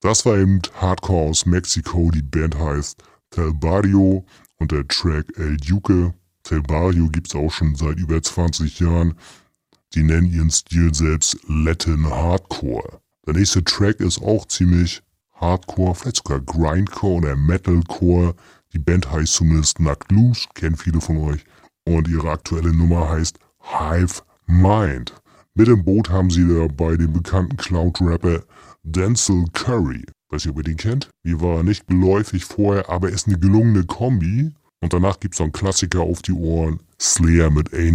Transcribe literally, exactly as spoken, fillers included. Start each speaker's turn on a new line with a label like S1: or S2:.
S1: Das war eben Hardcore aus Mexiko, die Band heißt Del Barrio und der Track El Duque. Del Barrio gibt es auch schon seit über zwanzig Jahren. Die nennen ihren Stil selbst Latin Hardcore. Der nächste Track ist auch ziemlich Hardcore, vielleicht sogar Grindcore oder Metalcore. Die Band heißt zumindest Knocked Loose, kennen viele von euch. Und ihre aktuelle Nummer heißt Hive Mind. Mit im Boot haben sie dabei den bekannten Cloud-Rapper Denzel Curry. Weiß ihr, ob ihr den kennt? Mir war er nicht geläufig vorher, aber er ist eine gelungene Kombi. Und danach gibt es noch einen Klassiker auf die Ohren, Slayer mit Angel.